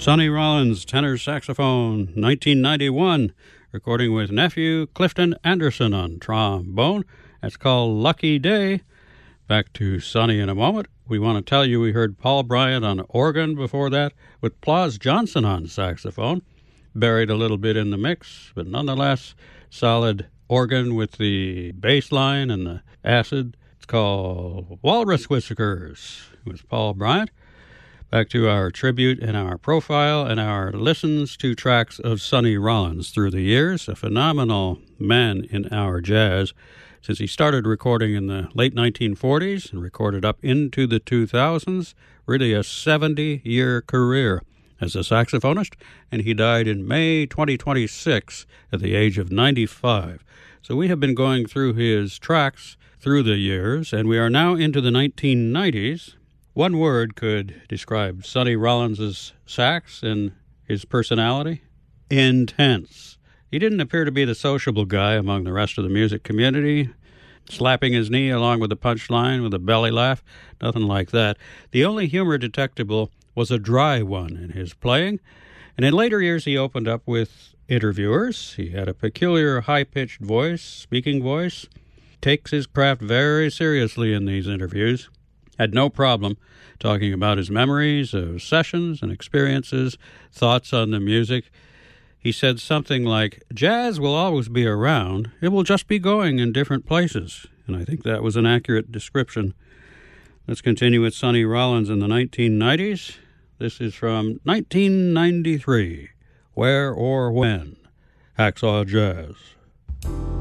Sonny Rollins, tenor saxophone, 1991, recording with nephew Clifton Anderson on trombone. That's called Lucky Day. Back to Sonny in a moment. We want to tell you we heard Paul Bryant on organ before that, with Plas Johnson on saxophone. Buried a little bit in the mix, but nonetheless, solid organ with the bass line and the acid. It's called Walrus Whiskers with Paul Bryant. Back to our tribute and our profile and our listens to tracks of Sonny Rollins through the years. A phenomenal man in our jazz since he started recording in the late 1940s and recorded up into the 2000s. Really a 70-year career as a saxophonist, and he died in May 2026 at the age of 95. So we have been going through his tracks through the years, and we are now into the 1990s. One word could describe Sonny Rollins' sax and his personality: intense. He didn't appear to be the sociable guy among the rest of the music community, slapping his knee along with the punchline with a belly laugh, nothing like that. The only humor detectable was a dry one in his playing, and in later years he opened up with interviewers. He had a peculiar high-pitched voice, speaking voice, takes his craft very seriously in these interviews. Had no problem talking about his memories of sessions and experiences, thoughts on the music. He said something like, "Jazz will always be around. It will just be going in different places." And I think that was an accurate description. Let's continue with Sonny Rollins in the 1990s. This is from 1993, Where or When, Hacksaw Jazz.